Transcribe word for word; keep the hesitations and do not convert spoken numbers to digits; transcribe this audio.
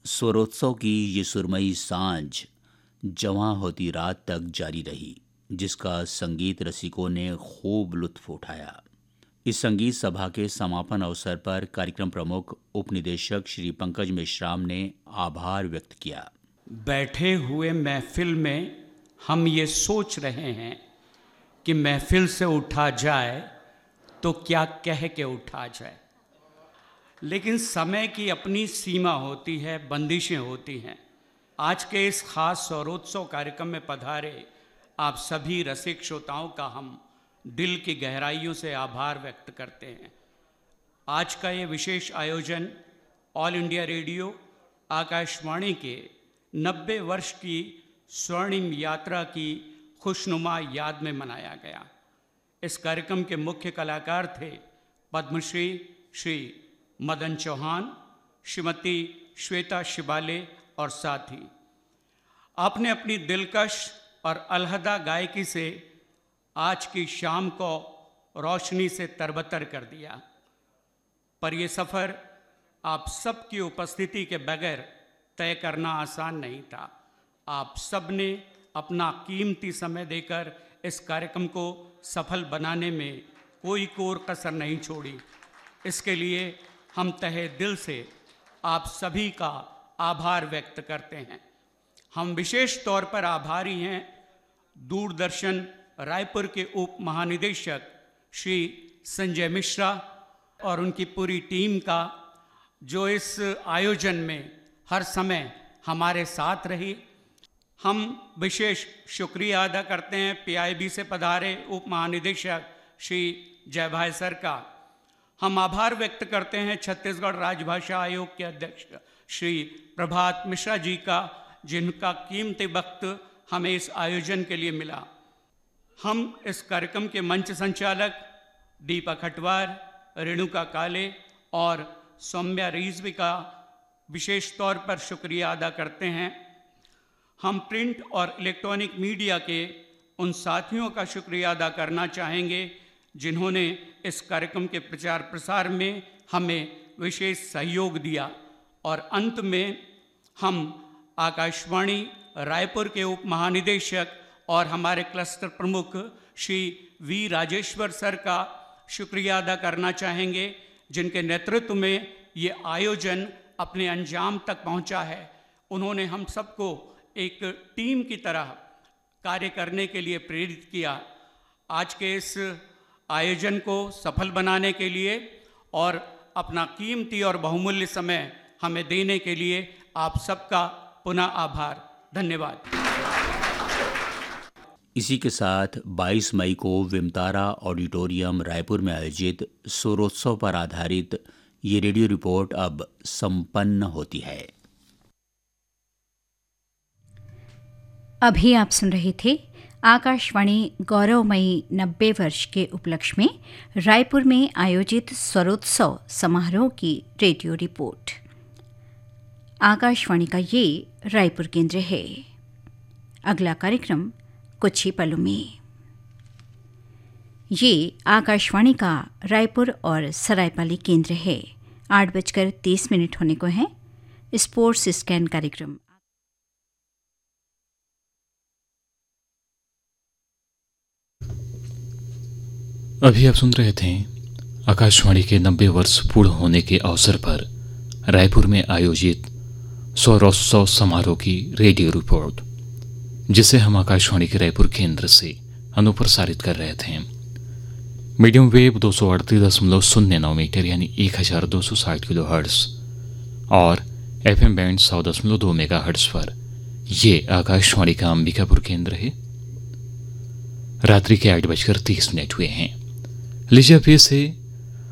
स्वरोत्सव की ये सुरमई सांझ जवां होती रात तक जारी रही, जिसका संगीत रसिकों ने खूब लुत्फ उठाया। इस संगीत सभा के समापन अवसर पर कार्यक्रम प्रमुख उपनिदेशक श्री पंकज मेश्राम ने आभार व्यक्त किया। बैठे हुए महफिल में हम ये सोच रहे हैं कि महफिल से उठा जाए तो क्या कह के उठा जाए, लेकिन समय की अपनी सीमा होती है, बंदिशें होती हैं। आज के इस खास स्वरोत्सव कार्यक्रम में पधारे आप सभी रसिक श्रोताओं का हम दिल की गहराइयों से आभार व्यक्त करते हैं। आज का ये विशेष आयोजन ऑल इंडिया रेडियो आकाशवाणी के नब्बे वर्ष की स्वर्णिम यात्रा की खुशनुमा याद में मनाया गया। इस कार्यक्रम के मुख्य कलाकार थे पद्मश्री श्री मदन चौहान, श्रीमती श्वेता शिबाले और साथी। आपने अपनी दिलकश और अलहदा गायकी से आज की शाम को रोशनी से तरबतर कर दिया, पर यह सफ़र आप सबकी उपस्थिति के बगैर तय करना आसान नहीं था। आप सब ने अपना कीमती समय देकर इस कार्यक्रम को सफल बनाने में कोई कोर कसर नहीं छोड़ी। इसके लिए हम तहे दिल से आप सभी का आभार व्यक्त करते हैं। हम विशेष तौर पर आभारी हैं दूरदर्शन रायपुर के उप महानिदेशक श्री संजय मिश्रा और उनकी पूरी टीम का, जो इस आयोजन में हर समय हमारे साथ रही। हम विशेष शुक्रिया अदा करते हैं पीआईबी से पधारे उप महानिदेशक श्री जयभाई सर का। हम आभार व्यक्त करते हैं छत्तीसगढ़ राजभाषा आयोग के अध्यक्ष श्री प्रभात मिश्रा जी का, जिनका कीमती वक्त हमें इस आयोजन के लिए मिला। हम इस कार्यक्रम के मंच संचालक दीपक हटवार, रेणुका काले और सौम्या रिजवी का विशेष तौर पर शुक्रिया अदा करते हैं। हम प्रिंट और इलेक्ट्रॉनिक मीडिया के उन साथियों का शुक्रिया अदा करना चाहेंगे जिन्होंने इस कार्यक्रम के प्रचार प्रसार में हमें विशेष सहयोग दिया। और अंत में हम आकाशवाणी रायपुर के उप महानिदेशक और हमारे क्लस्टर प्रमुख श्री वी राजेश्वर सर का शुक्रिया अदा करना चाहेंगे, जिनके नेतृत्व में ये आयोजन अपने अंजाम तक पहुंचा है। उन्होंने हम सबको एक टीम की तरह कार्य करने के लिए प्रेरित किया। आज के इस आयोजन को सफल बनाने के लिए और अपना कीमती और बहुमूल्य समय हमें देने के लिए आप सबका पुनः आभार। धन्यवाद। इसी के साथ बाईस मई को विमतारा ऑडिटोरियम रायपुर में आयोजित स्वरोत्सव पर आधारित ये रेडियो रिपोर्ट अब संपन्न होती है। अभी आप सुन रहे थे आकाशवाणी गौरवमयी नब्बे वर्ष के उपलक्ष्य में रायपुर में आयोजित स्वरोत्सव समारोह की रेडियो रिपोर्ट। आकाशवाणी का ये रायपुर केंद्र है। अगला कार्यक्रम कुछ ही पलों में। ये आकाशवाणी का रायपुर और सरायपाली केंद्र है। आठ बजकर तीस मिनट होने को है। स्पोर्ट्स स्कैन कार्यक्रम। अभी आप सुन रहे थे आकाशवाणी के नब्बे वर्ष पूर्ण होने के अवसर पर रायपुर में आयोजित स्वरोत्सव समारोह की रेडियो रिपोर्ट, जिसे हम आकाशवाणी के रायपुर केंद्र से अनुप्रसारित कर रहे थे। मीडियम वेव दो सौ अड़तीस दशमलव शून्य नौ मीटर यानी एक हजार दो सौ साठ किलो हर्ट्स और एफ एम बैंड सौ दशमलव दो मेगा हर्ट्स पर यह आकाशवाणी का अंबिकापुर केंद्र है। रात्रि के आठ बजकर तीस मिनट हुए हैं। लीजिए फिर से